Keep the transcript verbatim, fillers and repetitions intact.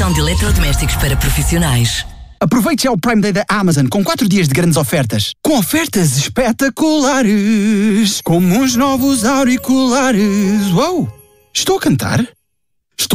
distribuição de eletrodomésticos para profissionais. Aproveite já o Prime Day da Amazon com quatro dias de grandes ofertas. Com ofertas espetaculares, como os novos auriculares. Uou! Estou a cantar?